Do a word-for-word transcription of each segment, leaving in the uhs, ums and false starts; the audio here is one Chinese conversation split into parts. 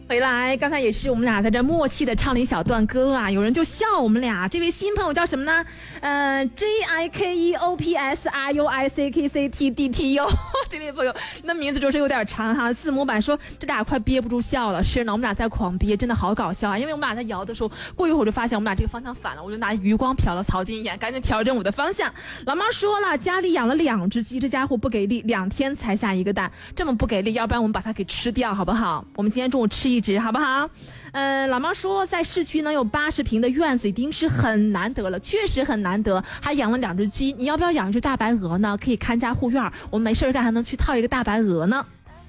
回来，刚才也是我们俩在这默契的唱了一小段歌啊，有人就笑我们俩。这位新朋友叫什么呢？呃 ，J I K E O P S R U I C K C T D T U 这位朋友，那名字就是有点长哈。字母版说这俩快憋不住笑了，是呢，我们俩在狂憋，真的好搞笑啊！因为我们俩在摇的时候，过一会儿就发现我们俩这个方向反了，我就拿余光瞟了曹金一眼，赶紧调整我的方向。老妈说了，家里养了两只鸡，这家伙不给力，两天才下一个蛋，这么不给力，要不然我们把它给吃掉好不好？我们今天中午吃一只好不好？呃，老妈说在市区能有八十平的院子已经是很难得了，确实很难得，还养了两只鸡，你要不要养一只大白鹅呢？可以看家护院，我们没事干还能去套一个大白鹅呢。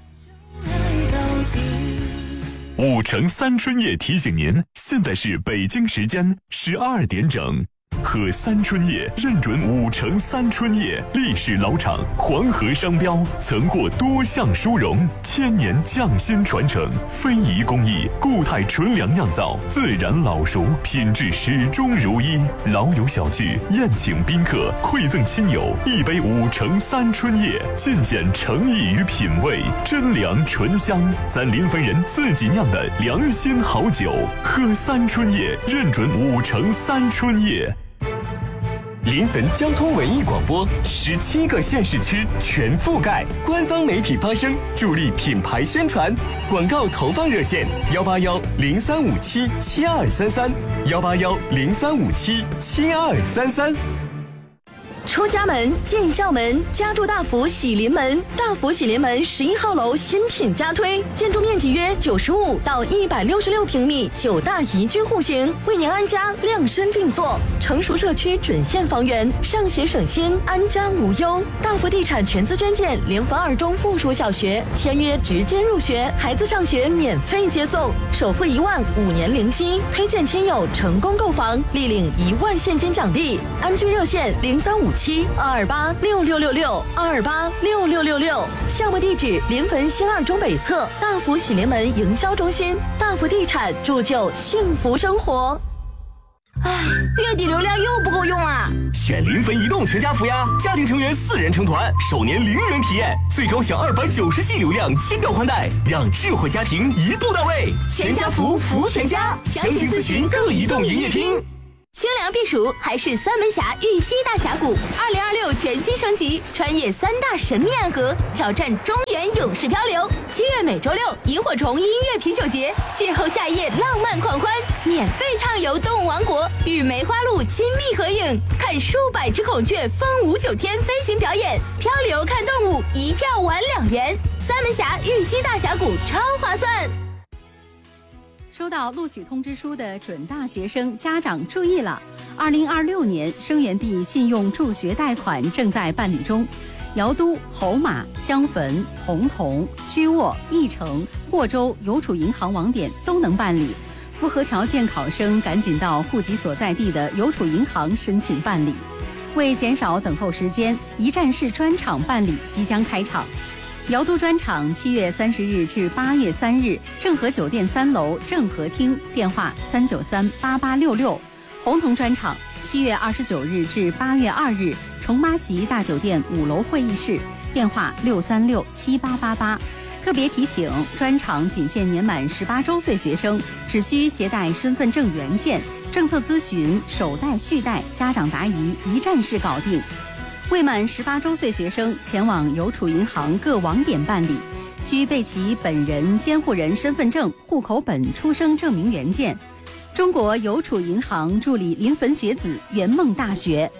五城三春夜提醒您，现在是北京时间十二点整。喝三春叶认准五城三春叶，历史老厂，黄河商标，曾获多项殊荣，千年匠心传承，非遗工艺，固态纯粮酿造，自然老熟，品质始终如一。老友小聚，宴请宾客，馈赠亲友，一杯五城三春叶，尽显诚意与品味，真粮醇香，咱临汾人自己酿的良心好酒。喝三春叶认准五城三春叶。 临汾交通文艺广播，十七个县市区全覆盖，官方媒体发声，助力品牌宣传。广告投放热线：幺八幺零三五七七二三三，幺八幺零三五七七二三三。 出家门进校门，家住大福喜临门。大福喜临门十一号楼新品加推，建筑面积约九十五到一百六十六平米，九大宜居户型，为您安家量身定做。成熟社区准现房源，上学省心，安家无忧。大福地产全资捐建临汾二中附属小学，签约直接入学，孩子上学免费接送，首付一万，五年零息。推荐亲友成功购房，立领一万现金奖励。安居热线零三五七二二八六六六六二二八六六六六，项目地址临汾新二中北侧大福喜临门营销中心。大福地产铸就幸福生活。 唉，月底流量又不够用啊！ 选临汾移动全家福呀，家庭成员四人成团，首年零元体验，最高享二百九十 G 流量，千兆宽带，让智慧家庭一步到位。 全家福福全家，详情咨询各移动营业厅。清凉避暑还是三门峡玉溪大峡谷，二零二六全新升级，穿越三大神秘暗河，挑战中原勇士漂流。七月每周六，萤火虫音乐啤酒节，邂逅夏夜浪漫狂欢，免费畅游动物王国，与梅花鹿亲密合影，看数百只孔雀风舞九天飞行表演，漂流看动物，一票玩两元。三门峡玉溪大峡谷超划算。 收到录取通知书的准大学生家长注意了，二零二六年生源地信用助学贷款正在办理中，姚都、侯马、襄汾、洪洞、曲沃、义城、霍州邮储银行网点都能办理，符合条件考生赶紧到户籍所在地的邮储银行申请办理。为减少等候时间，一站式专场办理即将开场。姚都专场七月三十日至八月三日，正和酒店三楼正和厅，电话三九三八八六六。洪洞专场七月二十九日至八月二日，重妈席大酒店五楼会议室，电话六三六七八八八。特别提醒，专场仅限年满十八周岁学生，只需携带身份证原件，政策咨询、首贷续贷、家长答疑一站式搞定。未满十八周岁学生前往邮储银行各网点办理，需备齐本人监护人身份证、户口本、出生证明原件。中国邮储银行助理临汾学子圆梦大学。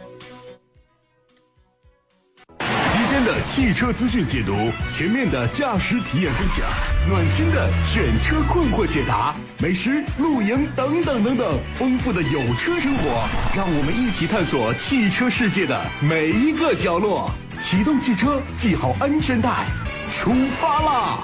新鲜的汽车资讯解读，全面的驾驶体验分享，暖心的选车困惑解答，美食、露营等等等等，丰富的有车生活，让我们一起探索汽车世界的每一个角落。启动汽车，系好安全带，出发啦！